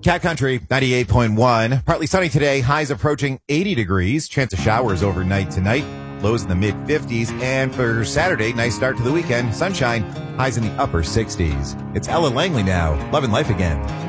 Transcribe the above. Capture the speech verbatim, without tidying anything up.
Cat Country, ninety-eight point one. Partly sunny today. Highs approaching eighty degrees. Chance of showers overnight tonight. Lows in the mid fifties. And for Saturday, nice start to the weekend. Sunshine. Highs in the upper sixties. It's Ella Langley now. Loving life again.